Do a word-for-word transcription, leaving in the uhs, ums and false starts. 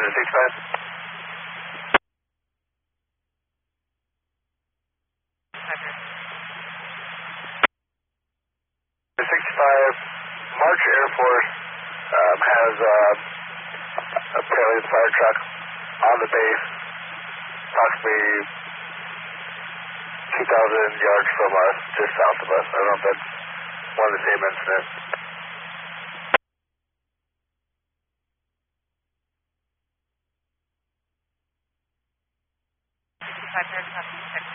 sixty-five. sixty-five, March Air Force um, has uh, a Paradise fire truck on the base, approximately two thousand yards from us, just south of us. I don't know if that's one of the same incidents. sixty-five,